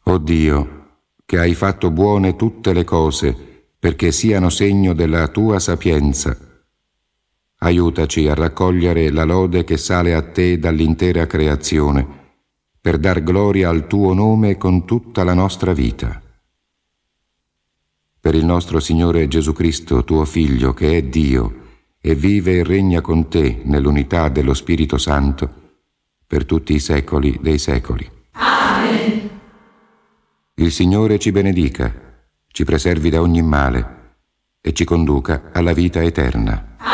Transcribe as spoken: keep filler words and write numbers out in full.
O Dio, che hai fatto buone tutte le cose perché siano segno della tua sapienza, aiutaci a raccogliere la lode che sale a te dall'intera creazione, per dar gloria al tuo nome con tutta la nostra vita. Per il nostro Signore Gesù Cristo, tuo Figlio, che è Dio, e vive e regna con te nell'unità dello Spirito Santo, per tutti i secoli dei secoli. Amen. Il Signore ci benedica, ci preservi da ogni male e ci conduca alla vita eterna.